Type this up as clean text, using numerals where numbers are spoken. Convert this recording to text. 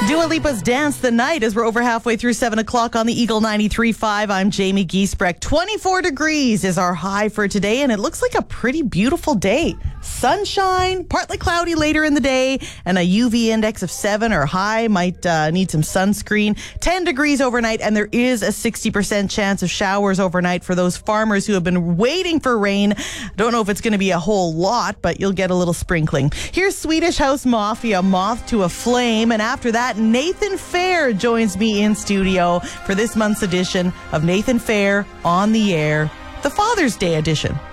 Dua Lipa's Dance the Night as we're over halfway through 7 o'clock on the Eagle 93.5. I'm Jamie Giesbrecht. 24 degrees is our high for today, and it looks like a pretty beautiful day. Sunshine, partly cloudy later in the day, and a UV index of 7 or high. Might need some sunscreen. 10 degrees overnight, and there is a 60% chance of showers overnight for those farmers who have been waiting for rain. Don't know if it's going to be a whole lot, but you'll get a little sprinkling. Here's Swedish House Mafia, Moth to a Flame, and after that, Nathan Fair joins me in studio for this month's edition of Nathan Fair on the Air, the Father's Day edition.